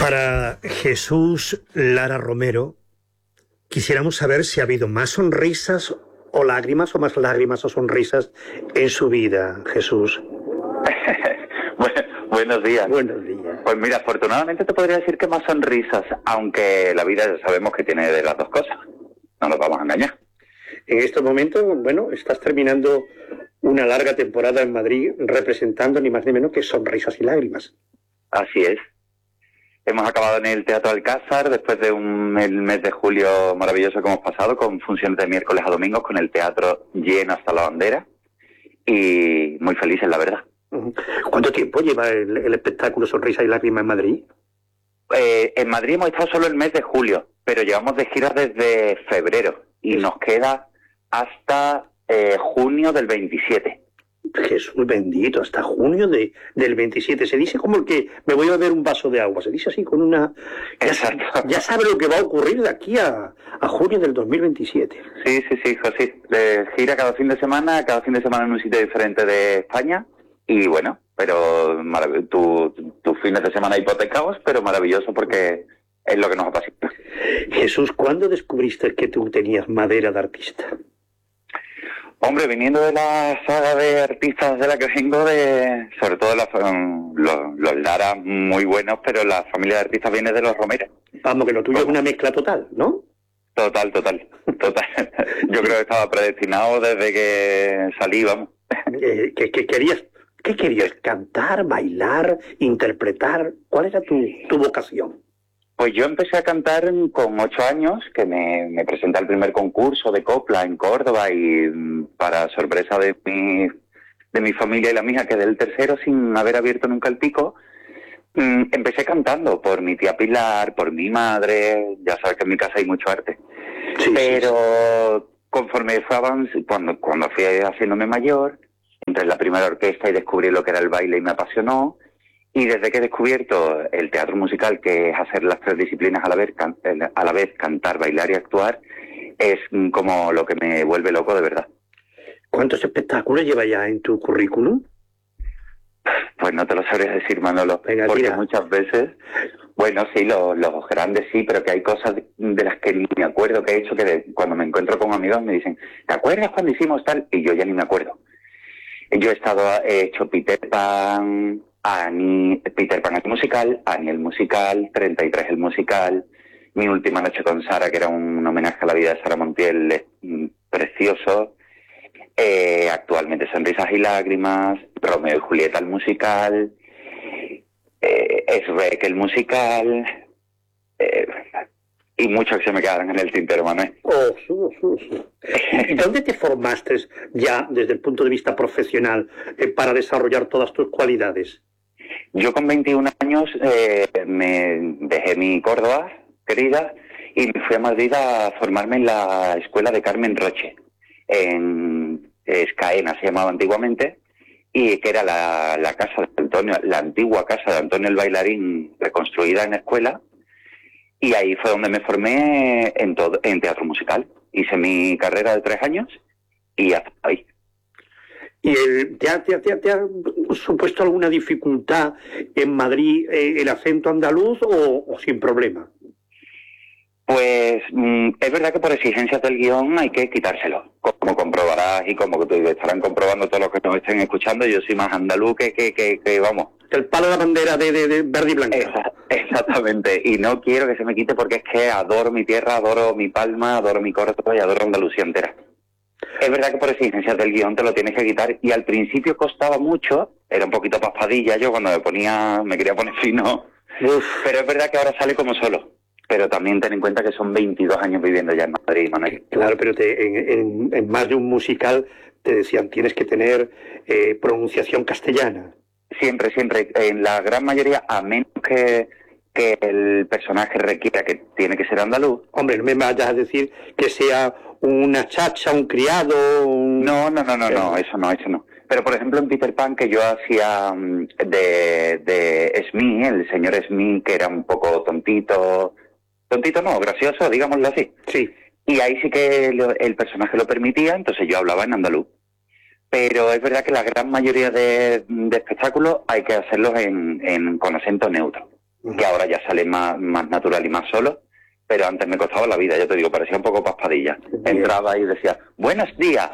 Para Jesús Lara Romero, quisiéramos saber si ha habido más sonrisas o lágrimas, o más lágrimas o sonrisas en su vida, Jesús. Buenos días. Buenos días. Pues mira, afortunadamente te podría decir que más sonrisas, aunque la vida ya sabemos que tiene de las dos cosas. No nos vamos a engañar. En estos momentos, bueno, estás terminando una larga temporada en Madrid representando ni más ni menos que sonrisas y lágrimas. Así es. Hemos acabado en el Teatro Alcázar después de el mes de julio maravilloso que hemos pasado, con funciones de miércoles a domingos, con el teatro lleno hasta la bandera, y muy felices, la verdad. ¿Cuánto tiempo lleva el espectáculo Sonrisa y Lágrimas en Madrid? En Madrid hemos estado solo el mes de julio, pero llevamos de gira desde febrero y nos queda hasta junio del 27. Jesús bendito, hasta junio del 27. Se dice como el que me voy a beber un vaso de agua. Se dice así con una... Ya sabe lo que va a ocurrir de aquí a junio del 2027. Sí, José. Gira cada fin de semana en un sitio diferente de España. Y bueno, pero tus fines de semana hipotecados, pero maravilloso porque es lo que nos apasiona. Jesús, ¿cuándo descubriste que tú tenías madera de artista? Hombre, viniendo de la saga de artistas de la que vengo, sobre todo los Lara muy buenos, pero la familia de artistas viene de los Romero. Vamos, que lo tuyo es una mezcla total, ¿no? Total. Yo creo que estaba predestinado desde que salí, vamos. ¿Qué querías? ¿Cantar, bailar, interpretar? ¿Cuál era tu vocación? Pues yo empecé a cantar con 8 años, que me presenté al primer concurso de copla en Córdoba, y para sorpresa de mi familia y la mía, quedé el tercero sin haber abierto nunca el pico. Empecé cantando por mi tía Pilar, por mi madre, ya sabes que en mi casa hay mucho arte. Sí, pero conforme fue avanzando, cuando fui haciéndome mayor, entré en la primera orquesta y descubrí lo que era el baile y me apasionó. Y desde que he descubierto el teatro musical, que es hacer las 3 disciplinas a la vez, cantar, bailar y actuar, es como lo que me vuelve loco de verdad. ¿Cuántos espectáculos lleva ya en tu currículum? Pues no te lo sabría decir, Manolo. Venga, porque tira. Muchas veces, bueno, sí, los grandes sí, pero que hay cosas de las que ni me acuerdo que he hecho, que cuando me encuentro con amigos me dicen, ¿te acuerdas cuando hicimos tal? Y yo ya ni me acuerdo. Yo he hecho Peter Pan el musical, Annie el musical, 33 el musical, Mi última noche con Sara, que era un homenaje a la vida de Sara Montiel, precioso. Actualmente Sonrisas y Lágrimas, Romeo y Julieta el musical, Shrek el musical, y muchos que se me quedaron en el tintero, Manuel. ¿Y dónde te formaste ya desde el punto de vista profesional para desarrollar todas tus cualidades? Yo con 21 años me dejé mi Córdoba querida y me fui a Madrid a formarme en la escuela de Carmen Roche, en Escaena se llamaba antiguamente, y que era la casa de Antonio, la antigua casa de Antonio el bailarín, reconstruida en escuela. Y ahí fue donde me formé en teatro musical. Hice mi carrera de 3 años y hasta ahí. ¿Y te ha supuesto alguna dificultad en Madrid el acento andaluz o sin problema? Pues es verdad que por exigencias del guión hay que quitárselo. Como comprobarás y como que estarán comprobando todos los que nos estén escuchando, yo soy más andaluz que vamos. El palo de la bandera de verde y blanca. Exactamente, y no quiero que se me quite porque es que adoro mi tierra, adoro mi Palma, adoro mi Córdoba y adoro Andalucía entera. Es verdad que por exigencias del guión te lo tienes que quitar, y al principio costaba mucho, era un poquito paspadilla yo cuando me quería poner fino. Pero es verdad que ahora sale como solo. Pero también ten en cuenta que son 22 años viviendo ya en Madrid, Manuel. Claro, pero en más de un musical te decían, tienes que tener pronunciación castellana. Siempre. En la gran mayoría, a menos que el personaje requiera que tiene que ser andaluz. Hombre, no me vayas a decir que sea una chacha, un criado... No, eso no. Pero, por ejemplo, en Peter Pan, que yo hacía de Smee, el señor Smee, que era un poco tontito no, gracioso, digámoslo así. Sí. Y ahí sí que el personaje lo permitía, entonces yo hablaba en andaluz. Pero es verdad que la gran mayoría de espectáculos hay que hacerlos con acento neutro. que ahora ya sale más natural y más solo, pero antes me costaba la vida, yo te digo, parecía un poco paspadilla. Entraba y decía, buenos días.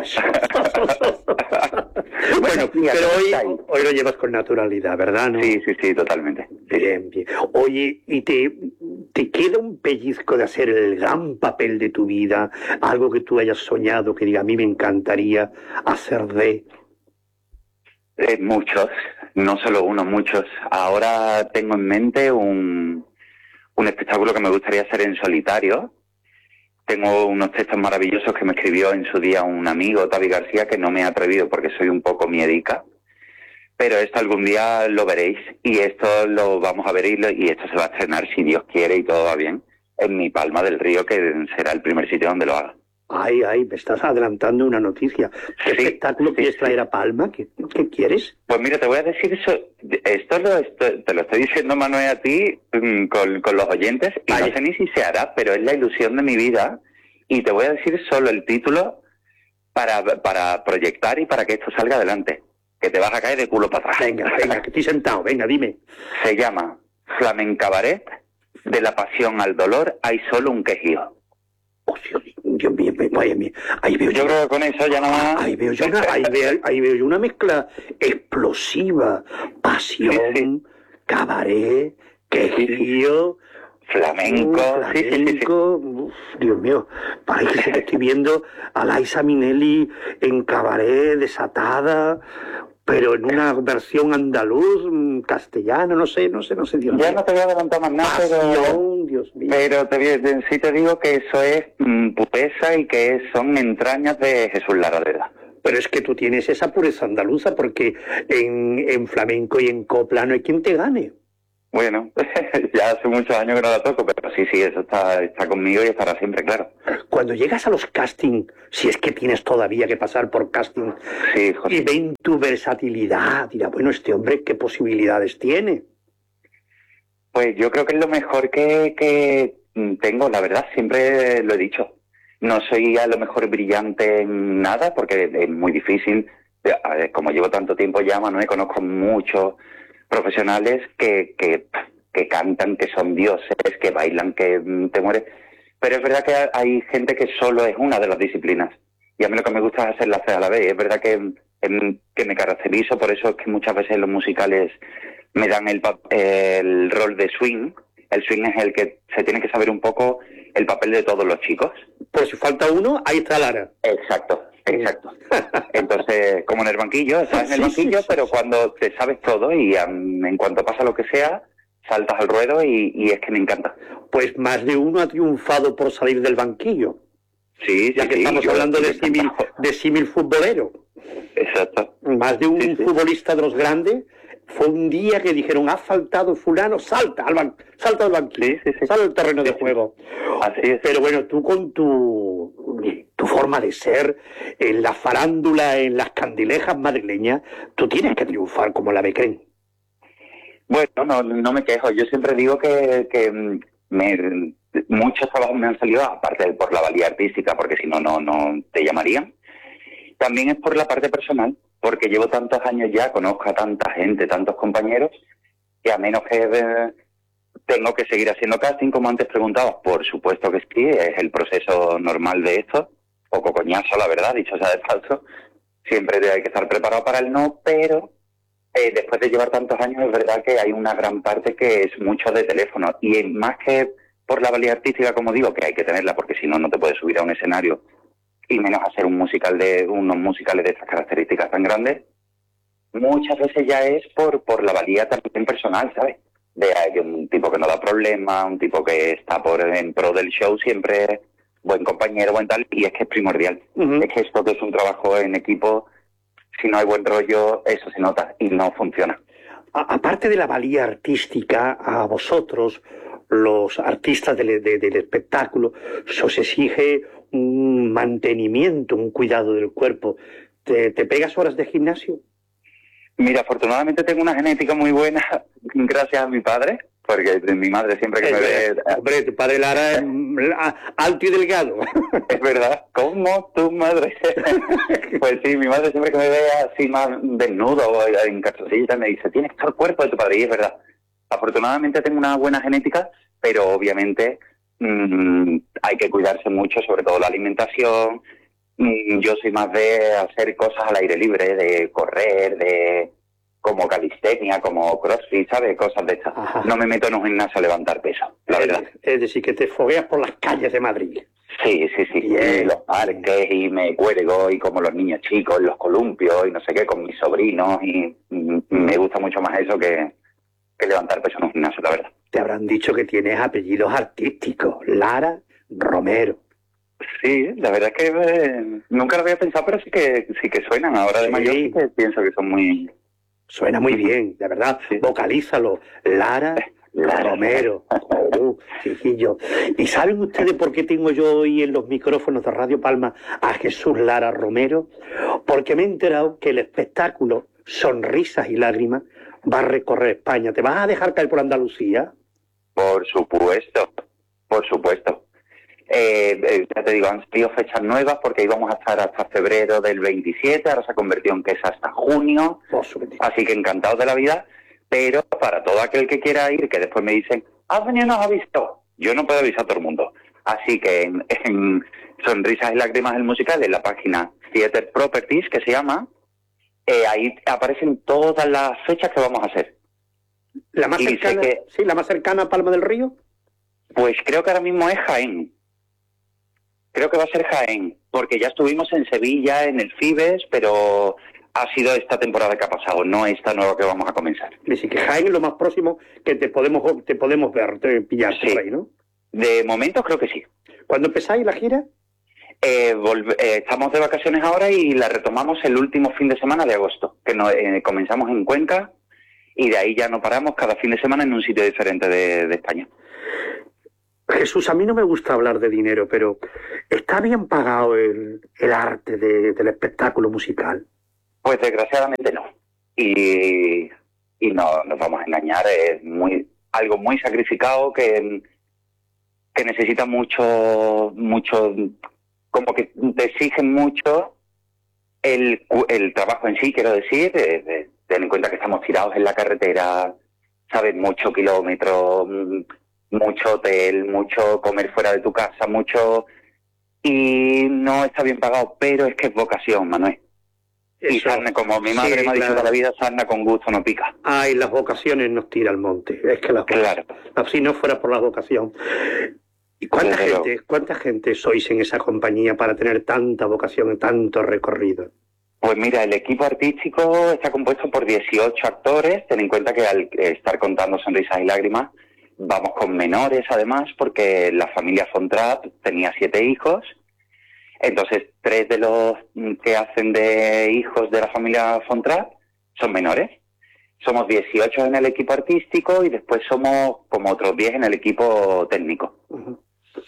Bueno, pero hoy lo llevas con naturalidad, ¿verdad? ¿No? Sí, totalmente. Bien, bien. Oye, ¿y te queda un pellizco de hacer el gran papel de tu vida? Algo que tú hayas soñado, que diga, a mí me encantaría hacer de... Muchos, no solo uno, muchos. Ahora tengo en mente un espectáculo que me gustaría hacer en solitario. Tengo unos textos maravillosos que me escribió en su día un amigo, Tavi García, que no me he atrevido porque soy un poco miedica. Pero esto algún día lo veréis y esto lo vamos a ver y esto se va a estrenar, si Dios quiere y todo va bien, en Mi Palma del Río, que será el primer sitio donde lo haga. Ay, me estás adelantando una noticia. ¿Qué espectáculo quieres traer a Palma? ¿Qué quieres? Pues mira, te voy a decir eso. Esto te lo estoy diciendo, Manuel, a ti, con los oyentes, y no sé ni si se hará, pero es la ilusión de mi vida, y te voy a decir solo el título para proyectar y para que esto salga adelante, que te vas a caer de culo para atrás. Venga, que estoy sentado, venga, dime. Se llama Flamencabaret, de la pasión al dolor hay solo un quejío. Oh, Dios mío, vaya mía. Ahí veo yo creo que con eso ya nada más. Ahí veo yo una mezcla explosiva, pasión, cabaret, quejío, flamenco. Uf, Dios mío, parece que estoy viendo a Liza Minnelli en cabaret, desatada, pero en una versión andaluz, castellana, no sé, Dios mío. Ya no te voy a adelantar más nada, pasión, Dios mío. Pero sí te digo que eso es pureza y que son entrañas de Jesús Larradera. Pero es que tú tienes esa pureza andaluza, porque en flamenco y en copla no hay quien te gane. Bueno, ya hace muchos años que no la toco, pero sí, eso está conmigo y estará siempre, claro. Cuando llegas a los castings, si es que tienes todavía que pasar por casting, sí, José, y ven tu versatilidad, dirá, bueno, este hombre, ¿qué posibilidades tiene? Pues yo creo que es lo mejor que tengo, la verdad, siempre lo he dicho. No soy a lo mejor brillante en nada, porque es muy difícil. Como llevo tanto tiempo ya, Manuel, conozco muchos profesionales que cantan, que son dioses, que bailan, que te mueres. Pero es verdad que hay gente que solo es una de las disciplinas. Y a mí lo que me gusta es hacerlas a la vez. Es verdad que me caracterizo, por eso es que muchas veces los musicales me dan el rol de swing. El swing es el que se tiene que saber un poco el papel de todos los chicos. Pues si falta uno, ahí está Lara. Exacto. Entonces, como en el banquillo, estás en el banquillo, pero cuando te sabes todo y en cuanto pasa lo que sea, saltas al ruedo y es que me encanta. Pues más de uno ha triunfado por salir del banquillo. Sí, ya que estamos hablando de símil futbolero. Exacto. Más de un futbolista de los grandes. Fue un día que dijeron, ha faltado fulano, salta al banquillo, salta al terreno de juego. Así es. Pero bueno, tú con tu forma de ser, en la farándula, en las candilejas madrileñas, tú tienes que triunfar como la Becren. Bueno, no me quejo. Yo siempre digo que muchos trabajos me han salido, aparte por la valía artística, porque si no te llamarían. También es por la parte personal, porque llevo tantos años ya, conozco a tanta gente, tantos compañeros, que a menos que tengo que seguir haciendo casting, como antes preguntabas, por supuesto que sí, es el proceso normal de esto, poco coñazo, la verdad, dicho sea de paso, siempre hay que estar preparado para el no, pero después de llevar tantos años es verdad que hay una gran parte que es mucho de teléfono, y más que por la valía artística, como digo, que hay que tenerla, porque si no, no te puedes subir a un escenario, y menos hacer unos musicales de estas características tan grandes, muchas veces ya es por la valía también personal, ¿sabes? De un tipo que no da problema, un tipo que está en pro del show, siempre buen compañero, buen tal, y es que es primordial. Uh-huh. Es que esto que es un trabajo en equipo, si no hay buen rollo, eso se nota y no funciona. Aparte de la valía artística, a vosotros, los artistas del espectáculo, se os exige un mantenimiento, un cuidado del cuerpo. ¿Te pegas horas de gimnasio? Mira, afortunadamente tengo una genética muy buena, gracias a mi padre, porque mi madre siempre que me ve... Hombre, tu padre Lara es alto y delgado. Es verdad, como tu madre. Pues sí, mi madre siempre que me ve así más desnudo o en calzoncillas me dice, tienes todo el cuerpo de tu padre, y es verdad. Afortunadamente tengo una buena genética, pero obviamente hay que cuidarse mucho, sobre todo la alimentación. Yo soy más de hacer cosas al aire libre, de correr, de como calistenia, como crossfit, ¿sabes? Cosas de estas. Ajá. No me meto en un gimnasio a levantar peso, la verdad. Es decir, que te fogueas por las calles de Madrid. Sí. Bien. Y los parques, y me cuelgo, y como los niños chicos, los columpios, y no sé qué, con mis sobrinos, y me gusta mucho más eso que levantar peso en un gimnasio, la verdad. Te habrán dicho que tienes apellidos artísticos, Lara Romero. Sí, la verdad es que nunca lo había pensado, pero sí que suenan. Ahora de mayor sí que pienso que son muy... Suena muy bien, de verdad. Sí. Vocalízalo. Lara Romero. Chiquillo. ¿Y saben ustedes por qué tengo yo hoy en los micrófonos de Radio Palma a Jesús Lara Romero? Porque me he enterado que el espectáculo Sonrisas y Lágrimas va a recorrer España. ¿Te vas a dejar caer por Andalucía? Por supuesto. Ya te digo, han salido fechas nuevas porque íbamos a estar hasta febrero del 27, ahora se ha convertido en que es hasta junio, así que encantado de la vida, pero para todo aquel que quiera ir, que después me dicen, ¿has venido y nos has visto? Yo no puedo avisar a todo el mundo, así que en Sonrisas y Lágrimas el musical, en la página Theater Properties, que se llama, ahí aparecen todas las fechas que vamos a hacer. ¿La más cercana, la más cercana a Palma del Río? Pues creo que ahora mismo es Jaén. Creo que va a ser Jaén, porque ya estuvimos en Sevilla, en el Fibes, pero ha sido esta temporada que ha pasado, no esta nueva que vamos a comenzar. Así que Jaén es lo más próximo que te podemos ver, pillar por ahí, ¿no? De momento creo que sí. ¿Cuándo empezáis la gira? Estamos de vacaciones ahora y la retomamos el último fin de semana de agosto, que comenzamos en Cuenca y de ahí ya no paramos cada fin de semana en un sitio diferente de España. Jesús, a mí no me gusta hablar de dinero, pero ¿está bien pagado el arte del espectáculo musical? Pues desgraciadamente no. Y no nos vamos a engañar, es algo muy sacrificado que necesita mucho, como que te exigen mucho el trabajo en sí, quiero decir, ten en cuenta que estamos tirados en la carretera, ¿sabes? Mucho kilómetro, mucho hotel, mucho comer fuera de tu casa, y no está bien pagado, pero es que es vocación, Manuel. Y sarna, como mi madre me ha dicho toda la vida, sarna con gusto no pica. Ay, las vocaciones nos tira al monte. Es que si no fuera por la vocación. ¿Y cuánta gente sois en esa compañía para tener tanta vocación y tanto recorrido? Pues mira, el equipo artístico está compuesto por 18 actores. Ten en cuenta que al estar contando Sonrisas y Lágrimas, vamos con menores además, porque la familia Fontrapp tenía 7 hijos. Entonces, 3 de los que hacen de hijos de la familia Fontrapp son menores. Somos 18 en el equipo artístico y después somos como otros 10 en el equipo técnico. Uh-huh.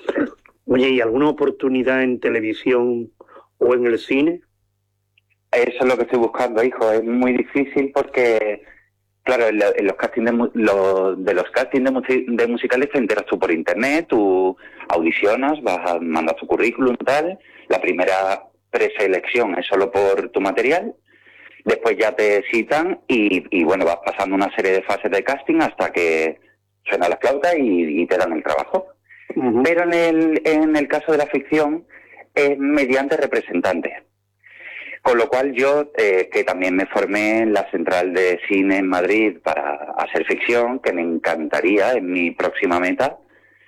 Oye, ¿y alguna oportunidad en televisión o en el cine? Eso es lo que estoy buscando, hijo. Es muy difícil porque, claro, en los castings de los castings de musicales te enteras tú por internet, tú audicionas, vas a mandar tu currículum y tal. La primera preselección es solo por tu material. Después ya te citan y bueno, vas pasando una serie de fases de casting hasta que suena la flauta y te dan el trabajo. Uh-huh. Pero en el caso de la ficción es mediante representantes. Con lo cual yo, que también me formé en la Central de Cine en Madrid para hacer ficción, que me encantaría en mi próxima meta,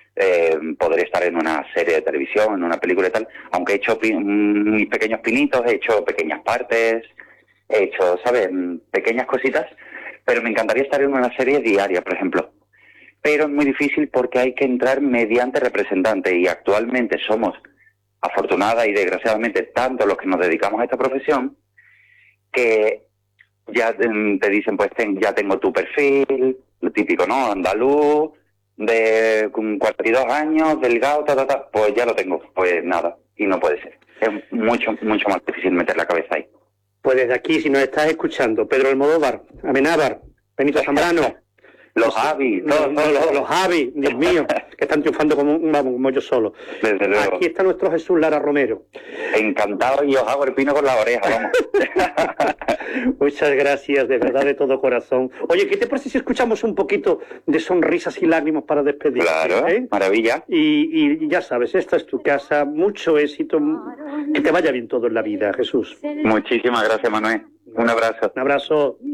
poder estar en una serie de televisión, en una película y tal, aunque he hecho mis pequeños pinitos, he hecho pequeñas partes, he hecho, ¿sabes?, pequeñas cositas, pero me encantaría estar en una serie diaria, por ejemplo. Pero es muy difícil porque hay que entrar mediante representante y actualmente somos, afortunada y desgraciadamente, tanto los que nos dedicamos a esta profesión, que ya te dicen, pues ya tengo tu perfil, lo típico, ¿no?, andaluz, de 42 años, delgado, pues ya lo tengo, pues nada, y no puede ser. Es mucho más difícil meter la cabeza ahí. Pues desde aquí, si nos estás escuchando, Pedro Almodóvar, Amenábar, Benito Zambrano, los Javi, los Javi, Dios mío, que están triunfando como yo solo. Desde luego. Aquí está nuestro Jesús Lara Romero. Encantado, y os hago el pino con la oreja, vamos. Muchas gracias, de verdad, de todo corazón. Oye, ¿qué te parece si escuchamos un poquito de sonrisas y lágrimas para despedir? Claro, maravilla. Y ya sabes, esta es tu casa, mucho éxito, que te vaya bien todo en la vida, Jesús. Muchísimas gracias, Manuel. Un abrazo. Un abrazo.